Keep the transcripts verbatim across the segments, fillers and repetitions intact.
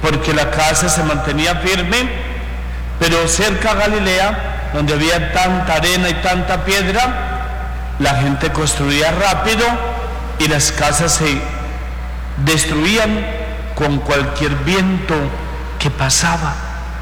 porque la casa se mantenía firme, pero cerca a Galilea, donde había tanta arena y tanta piedra, la gente construía rápido y las casas se destruían con cualquier viento que pasaba.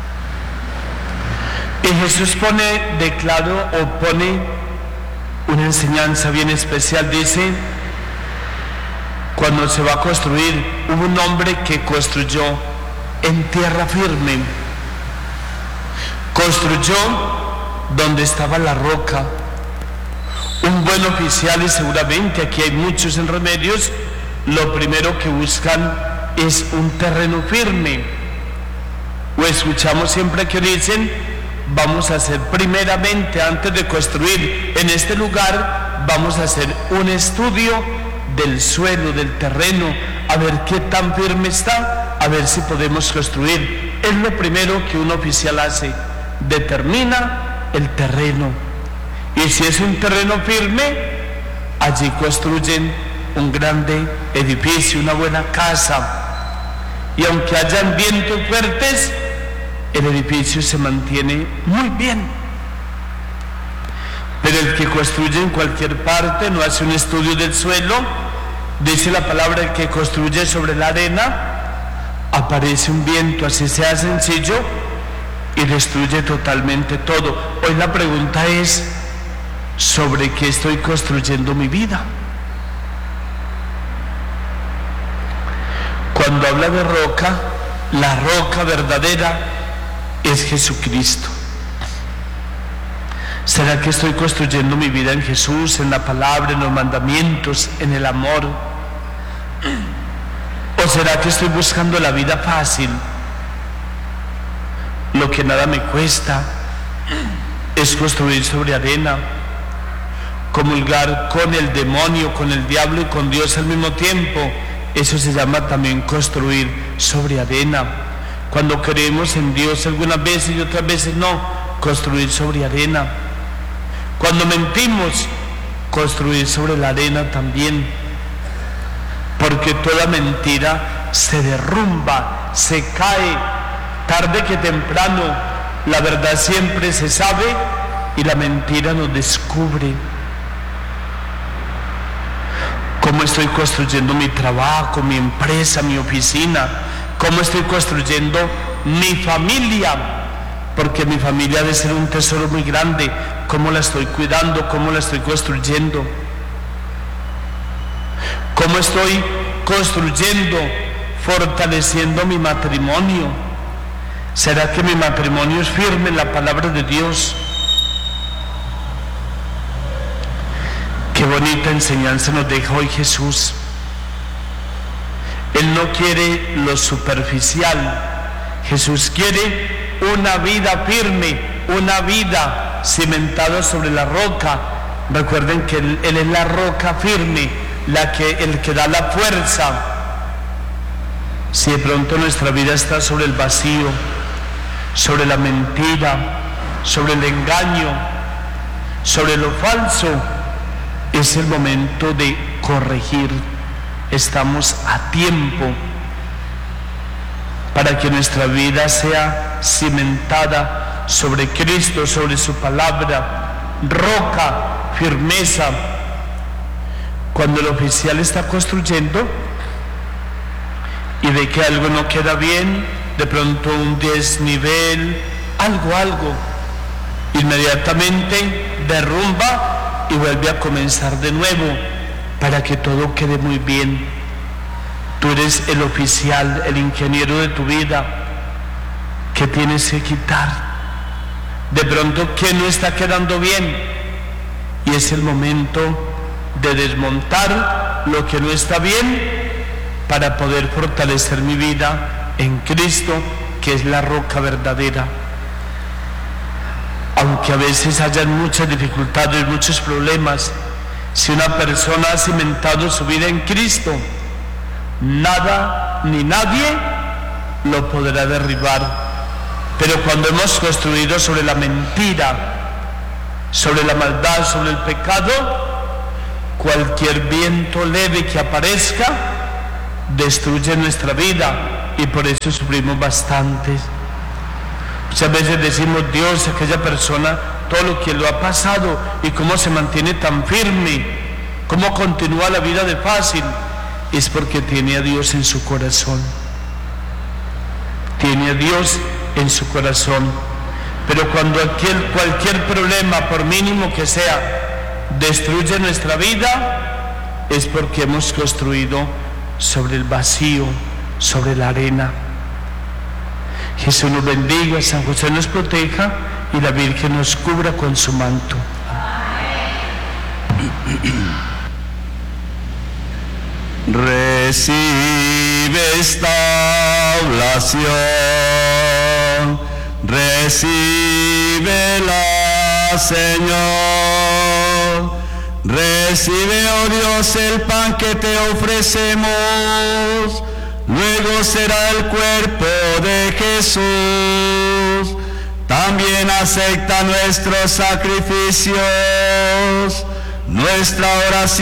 Y Jesús pone de claro o pone una enseñanza bien especial. Dice, cuando se va a construir, hubo un hombre que construyó en tierra firme, construyó donde estaba la roca. Un buen oficial, y seguramente aquí hay muchos en Remedios, lo primero que buscan es un terreno firme. O escuchamos siempre que dicen, vamos a hacer primeramente, antes de construir en este lugar, vamos a hacer un estudio del suelo, del terreno, a ver qué tan firme está, a ver si podemos construir. Es lo primero que un oficial hace, determina el terreno. Y si es un terreno firme, allí construyen un grande edificio, una buena casa. Y aunque hayan vientos fuertes, el edificio se mantiene muy bien. Pero el que construye en cualquier parte no hace un estudio del suelo. Dice la palabra, el que construye sobre la arena, aparece un viento, así sea sencillo, y destruye totalmente todo. Hoy la pregunta es, ¿sobre qué estoy construyendo mi vida? Cuando habla de roca, la roca verdadera es Jesucristo. ¿Será que estoy construyendo mi vida en Jesús, en la palabra, en los mandamientos, en el amor? ¿O será que estoy buscando la vida fácil? Lo que nada me cuesta es construir sobre arena, comulgar con el demonio, con el diablo y con Dios al mismo tiempo. Eso se llama también construir sobre arena. Cuando creemos en Dios algunas veces y otras veces no, construir sobre arena. Cuando mentimos, construir sobre la arena también. Porque toda mentira se derrumba, se cae, tarde que temprano. La verdad siempre se sabe y la mentira nos descubre. ¿Cómo estoy construyendo mi trabajo, mi empresa, mi oficina? ¿Cómo estoy construyendo mi familia? Porque mi familia debe ser un tesoro muy grande. ¿Cómo la estoy cuidando? ¿Cómo la estoy construyendo? ¿Cómo estoy construyendo, fortaleciendo mi matrimonio? ¿Será que mi matrimonio es firme en la palabra de Dios? Qué bonita enseñanza nos deja hoy Jesús. Él no quiere lo superficial. Jesús quiere una vida firme, una vida cimentada sobre la roca. Recuerden que Él, él es la roca firme, la que, el que da la fuerza. Si de pronto nuestra vida está sobre el vacío, sobre la mentira, sobre el engaño, sobre lo falso, es el momento de corregir. Estamos a tiempo para que nuestra vida sea cimentada sobre Cristo, sobre su palabra, roca, firmeza. Cuando el oficial está construyendo y ve que algo no queda bien, de pronto un desnivel, algo, algo, inmediatamente derrumba y vuelve a comenzar de nuevo para que todo quede muy bien. Tú eres el oficial, el ingeniero de tu vida. ¿Qué tienes que quitar? De pronto, ¿qué no está quedando bien? Y es el momento de desmontar lo que no está bien para poder fortalecer mi vida en Cristo, que es la roca verdadera. Aunque a veces hayan muchas dificultades, muchos problemas, si una persona ha cimentado su vida en Cristo, nada ni nadie lo podrá derribar. Pero cuando hemos construido sobre la mentira, sobre la maldad, sobre el pecado, cualquier viento leve que aparezca destruye nuestra vida y por eso sufrimos bastante. Muchas veces decimos, Dios, aquella persona, todo lo que lo ha pasado y cómo se mantiene tan firme, cómo continúa la vida de fácil, es porque tiene a Dios en su corazón. Tiene a Dios en su corazón. Pero cuando aquel, cualquier problema, por mínimo que sea, destruye nuestra vida, es porque hemos construido sobre el vacío, sobre la arena. Jesús nos bendiga, San José nos proteja y la Virgen nos cubra con su manto. Recibe esta oblación, recíbela, Señor. Recibe, oh Dios, el pan que te ofrecemos, luego será el cuerpo de Jesús. También acepta nuestros sacrificios, nuestra oración